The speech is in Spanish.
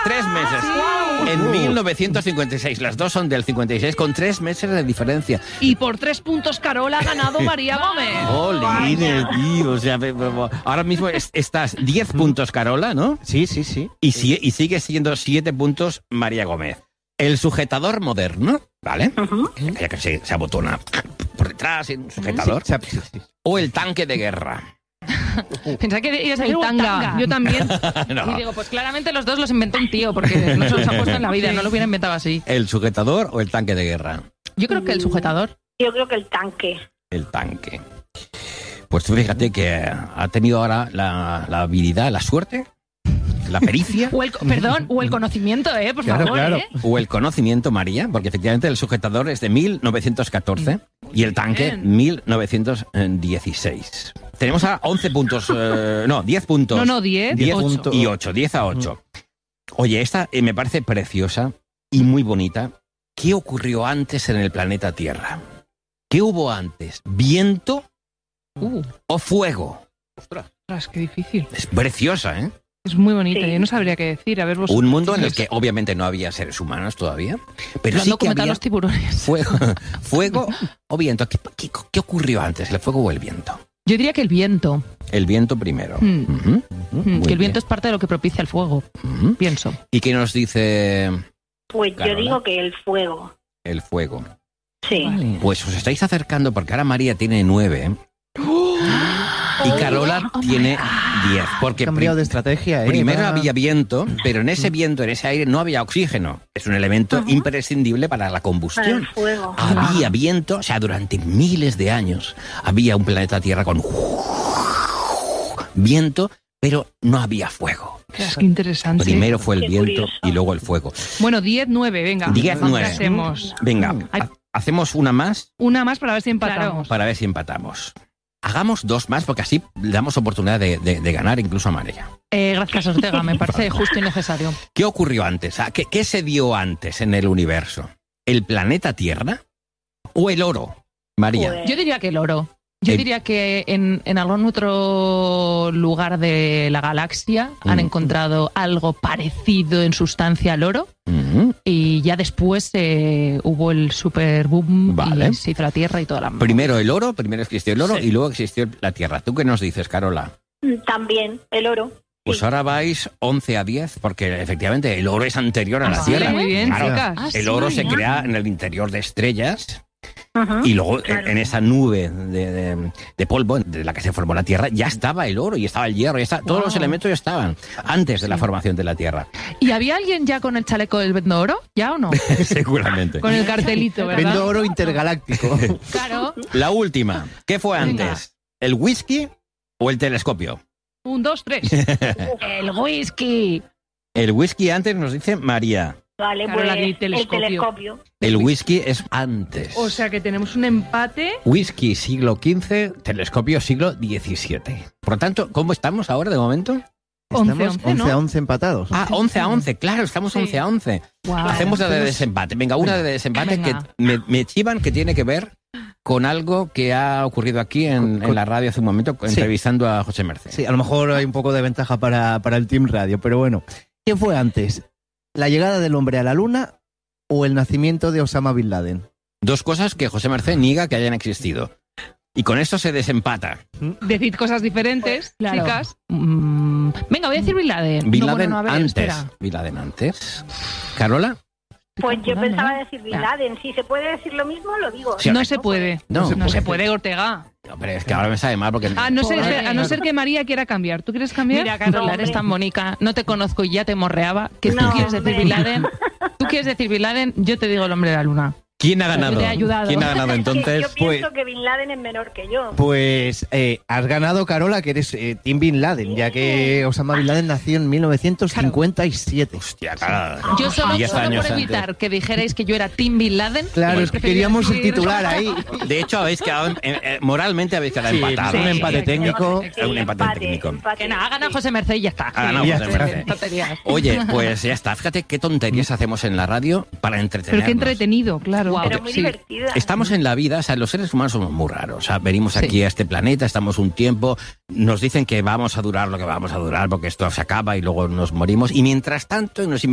3 meses. En 1956. Las dos son del 56 con 3 meses de diferencia. Y por 3 puntos Carola ha ganado María Gómez. ¡Jolines, tío! O sea, ahora mismo estás 10 puntos Carola, ¿no? Sí. Y sigue siendo 7 puntos María Gómez. El sujetador moderno, ¿vale? Ya que se abotona por detrás en un sujetador. Sí. O el tanque de guerra. Pensaba que ibas a decir tanga. Yo también. No. Y digo, pues claramente los dos los inventó un tío, porque no se los ha puesto en la vida, no lo hubiera inventado así. ¿El sujetador o el tanque de guerra? Yo creo que el sujetador. Yo creo que el tanque. El tanque. Pues tú fíjate que ha tenido ahora la habilidad, la suerte, la pericia. O el conocimiento, por Claro, favor, claro. O el conocimiento, María, porque efectivamente el sujetador es de 1914 y el tanque 1916. Tenemos a 11 puntos, 10 puntos. No, 10, 10 8. y 8, 10 a 8. Oye, esta me parece preciosa y muy bonita. ¿Qué ocurrió antes en el planeta Tierra? ¿Qué hubo antes? ¿Viento o fuego? Ostras, qué difícil. Es preciosa, ¿eh? Es muy bonita, Sí. yo no sabría qué decir. A ver, vosotros. Un mundo en el que obviamente no había seres humanos todavía, pero Lo han sí que documentado había los tiburones. fuego o viento. ¿Qué ocurrió antes, el fuego o el viento? Yo diría que el viento. El viento primero. Mm. Ujú. Muy Que el viento es bien. parte de lo que propicia el fuego, Ujú. pienso. ¿Y qué nos dice Pues Carola? yo digo que el fuego. el fuego? Sí. Pues os estáis acercando porque ahora María tiene 9 y Carola tiene 10. Porque Cambiado de estrategia, primero Va. había viento, pero en ese viento, en ese aire, no había oxígeno. Es un elemento imprescindible para la Para el combustión. fuego. Había viento, o sea, durante miles de años había un planeta Tierra con viento, pero no había fuego. Es que interesante. Primero fue el Qué viento curioso. y luego el fuego. Bueno, 10-9, venga. 10-9. ¿Qué hacemos? Venga, Ay. hacemos una más Una más para ver si empatamos. para ver si empatamos. Hagamos 2 más porque así le damos oportunidad de ganar incluso a María. Gracias, Ortega, me parece justo y necesario. ¿Qué ocurrió antes? ¿Qué se dio antes en el universo? ¿El planeta Tierra o el oro? María. Pues, Yo diría que el oro. Yo diría que en algún otro lugar de la galaxia han encontrado algo parecido en sustancia al oro Ujú. y ya después hubo el super boom Vale. y se hizo la Tierra y toda la... Primero el oro, primero existió el oro Sí. y luego existió la Tierra. ¿Tú qué nos dices, Carola? también el oro. Pues Sí. ahora vais 11 a 10 porque efectivamente el oro es anterior a la Ah, sí, Tierra. muy bien, Claro, chicas. el oro se crea en el interior de estrellas. Ujú. Y luego Claro. en esa nube de polvo de la que se formó la Tierra ya estaba el oro y estaba el hierro, todos los elementos ya estaban antes de la formación de la Tierra. ¿Y había alguien ya con el chaleco del Vendo Oro? ¿Ya o no? Seguramente. Con el cartelito, ¿verdad? Vendo oro intergaláctico. Claro. La última. ¿Qué fue Venga. antes? ¿El whisky o el telescopio? 1, 2, 3. El whisky. El whisky antes nos dice María. Vale, Carola, pues di telescopio. el telescopio. El whisky es antes. O sea que tenemos un empate. Whisky siglo XV, telescopio siglo XVII. Por lo tanto, ¿cómo estamos ahora de momento? Estamos 11, 11 a 11 empatados. Ah, 11 a 11, claro, estamos Sí. 11 a 11. Guau. Hacemos la de desempate. Venga, una de desempate Venga. que me chivan que tiene que ver con algo que ha ocurrido aquí en la radio hace un momento, entrevistando a José Merced. Sí, a lo mejor hay un poco de ventaja para el Team Radio, pero bueno. ¿Qué fue antes? ¿La llegada del hombre a la luna o el nacimiento de Osama Bin Laden? Dos cosas que José Merced niega que hayan existido. Y con esto se desempata. Decid cosas diferentes, Claro. chicas. Venga, voy a decir Bin Laden. Bin No, Laden bueno, no, a ver, antes. espera. Bin Laden antes. ¿Carola? Pues yo calculando, pensaba ¿eh? decir Bin Laden. Si se puede decir lo mismo, lo digo. Sí, No se puede. No. No se puede, Ortega. Hombre, es que ahora me sabe mal porque... A no Joder. ser que María quiera cambiar. ¿Tú quieres cambiar? Mira, Carola, Carola, eres hombre. tan bonita. No te conozco y ya te morreaba. Que tú No, quieres decir hombre. Bin Laden. Tú quieres decir Bin Laden, yo te digo el hombre de la luna. ¿Quién ha ganado? Yo te he ayudado. ¿Quién ha ganado Que entonces? yo pienso que Bin Laden es menor que yo. Pues has ganado, Carola, que eres Team Bin Laden, ya que Osama Bin Laden nació en 1957. Hostia, cara. Yo solo 10 por años evitar que dijerais que yo era Team Bin Laden. Claro, pues es que prefería queríamos el decir- titular ahí. De hecho, habéis quedado... moralmente habéis quedado Sí, empatados. un empate técnico. Un empate técnico. Que nada, ha ganado José Merced y ya está. Ha ganado Sí, José ya Merced. está. Tonterías. Oye, pues ya está. Fíjate qué tonterías hacemos en la radio para entretenernos. Pero qué entretenido, claro. Pero muy Sí. divertida. Estamos en la vida, o sea, los seres humanos somos muy raros. O sea, venimos aquí a este planeta, estamos un tiempo, nos dicen que vamos a durar lo que vamos a durar porque esto se acaba y luego nos morimos. Y mientras tanto nos